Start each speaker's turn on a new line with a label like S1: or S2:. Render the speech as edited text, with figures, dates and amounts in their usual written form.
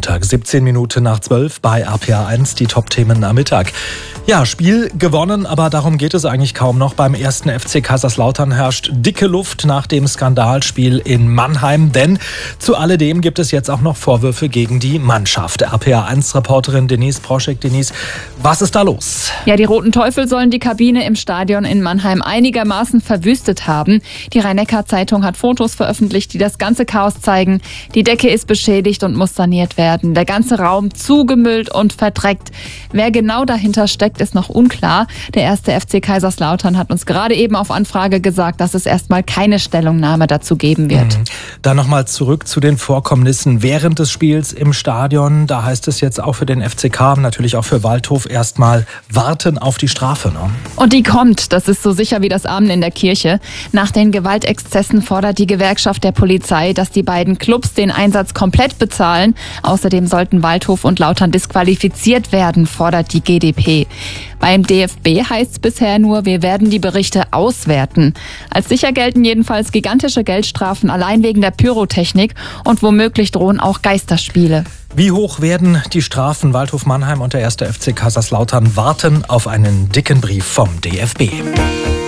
S1: Montag, 17 Minuten nach 12 bei RPA1, die Top-Themen am Mittag. Ja, Spiel gewonnen, aber darum geht es eigentlich kaum noch. Beim 1. FC Kaiserslautern herrscht dicke Luft nach dem Skandalspiel in Mannheim, denn zu alledem gibt es jetzt auch noch Vorwürfe gegen die Mannschaft. RPA1-Reporterin Denise Proschek. Denise, was ist da los?
S2: Ja, die Roten Teufel sollen die Kabine im Stadion in Mannheim einigermaßen verwüstet haben. Die Rhein-Neckar-Zeitung hat Fotos veröffentlicht, die das ganze Chaos zeigen. Die Decke ist beschädigt und muss saniert werden. Der ganze Raum zugemüllt und verdreckt. Wer genau dahinter steckt, ist noch unklar. Der 1. FC Kaiserslautern hat uns gerade eben auf Anfrage gesagt, dass es erstmal keine Stellungnahme dazu geben wird.
S1: Dann nochmal zurück zu den Vorkommnissen während des Spiels im Stadion. Da heißt es jetzt auch für den FCK, natürlich auch für Waldhof, erstmal warten auf die Strafe. Ne?
S2: Und die kommt, das ist so sicher wie das Amen in der Kirche. Nach den Gewaltexzessen fordert die Gewerkschaft der Polizei, dass die beiden Clubs den Einsatz komplett bezahlen. Außerdem sollten Waldhof und Lautern disqualifiziert werden, fordert die GdP. Beim DFB heißt es bisher nur, wir werden die Berichte auswerten. Als sicher gelten jedenfalls gigantische Geldstrafen allein wegen der Pyrotechnik und womöglich drohen auch Geisterspiele.
S1: Wie hoch werden die Strafen? Waldhof Mannheim und der 1. FC Kaiserslautern warten auf einen dicken Brief vom DFB.